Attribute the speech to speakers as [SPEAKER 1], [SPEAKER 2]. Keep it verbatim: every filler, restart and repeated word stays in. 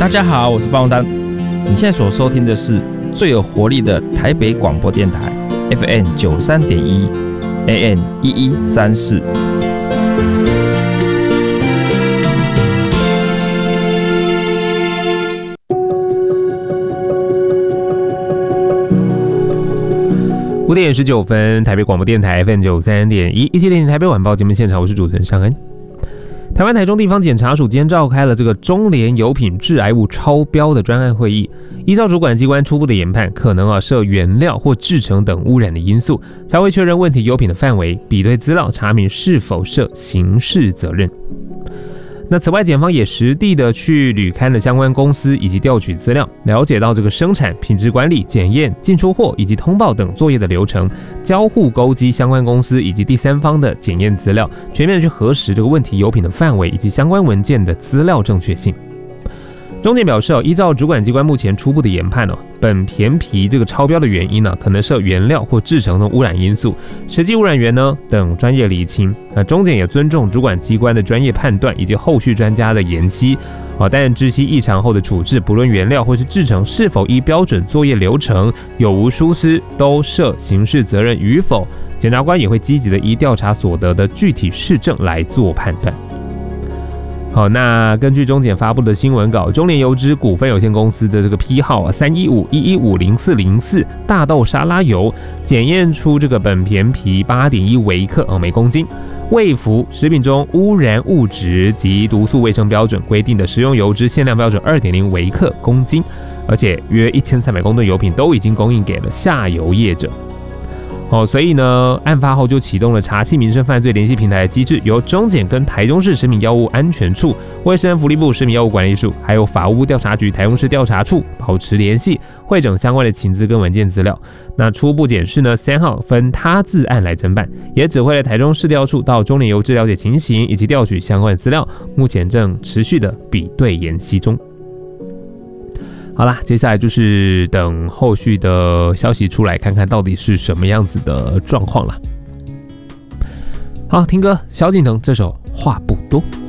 [SPEAKER 1] 大家好，我是棒棒丹。你现在所收听的是最有活力的台北广播电台 F M 九三点一 A M 一一三四。
[SPEAKER 2] 五点十九分，台北广播电台 F M 九三点一，一起连台北晚报节目现场，我是主持人尚恩。台湾台中地方检察署今天召开了这个中联油品致癌物超标的专案会议，依照主管机关初步的研判，可能啊涉原料或制成等污染的因素，才会确认问题油品的范围，比对资料查明是否涉刑事责任。那此外，检方也实地的去履勘了相关公司以及调取资料，了解到这个生产、品质管理、检验、进出货以及通报等作业的流程，交互勾稽相关公司以及第三方的检验资料，全面的去核实这个问题油品的范围以及相关文件的资料正确性。中检表示，依照主管机关目前初步的研判，苯醃铍这个超标的原因可能涉原料或制成的污染因素，实际污染源呢等专业厘清。那中检也尊重主管机关的专业判断以及后续专家的研析，但知悉异常后的处置，不论原料或是制成是否依标准作业流程，有无疏失，都涉刑事责任与否，检察官也会积极的依调查所得的具体事证来做判断。好，那根据中检发布的新闻稿，中联油脂股份有限公司的这个批号啊三一五一一五零四零四大豆沙拉油，检验出这个苯醃铍八点一微克每公斤，未符食品中污染物质及毒素卫生标准规定的食用油脂限量标准二点零微克公斤，而且约一千三百公吨油品都已经供应给了下游业者。哦，所以呢，案发后就启动了查缉民生犯罪联系平台的机制，由中检跟台中市食品药物安全处、卫生福利部食品药物管理署，还有法务部调查局台中市调查处保持联系，汇整相关的情资跟文件资料。那初步检视呢，三号分他自案来侦办，也指挥了台中市调处到中联油脂了解情形以及调取相关的资料，目前正持续的比对研析中。好啦，接下来就是等后续的消息出来，看看到底是什么样子的状况啦。好，听歌，萧敬腾这首《话不多》。